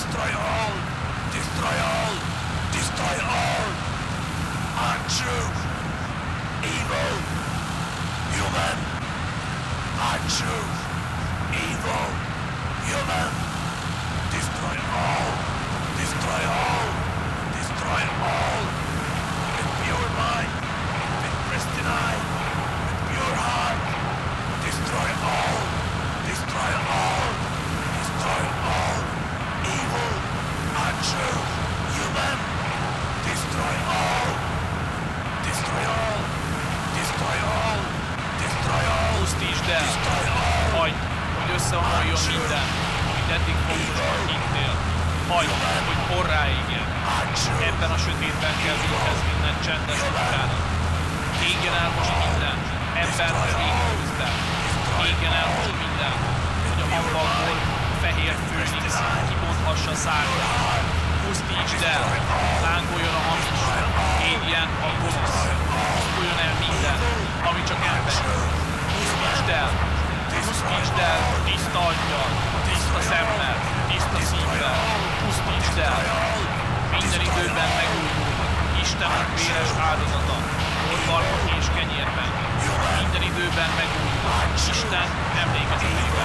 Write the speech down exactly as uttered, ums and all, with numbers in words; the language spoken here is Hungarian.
Destroy all! Destroy all! Destroy all! Untrue! Evil! Human! Untrue! Evil! Human! Destroy all! Destroy all! Destroy all! With pure mind! With pristine eye! With pure heart! Destroy all! Destroy all! Destroy all! Evil! Untrue! Human! Destroy all! Destroy all! Destroy all! Destroy all! Pusztítsd el! Destroy all! Hagyd, hogy összeomoljon minden, amit eddig fontosnak hittél. Hagyd, hogy porrá égjen. Ebben a sötétben kell véghez minden csendes munkának. Égjen el most minden, ember az ég közben. Égjen el most minden, hogy a hamvakból a fehér főnix kibonthassa szárnyát. Pusztítsd el, lángoljon a hamis, égjen a gonosz. Pusztuljon el minden, ami csak ember. Pusztítsd el, pusztítsd el tiszta aggyal, tiszta szemmel, tiszta szívvel. Pusztítsd el, minden időben megújul Istenünk véres áldozata, orvalban és kenyérben. Minden időben megújul Isten emlékezetében.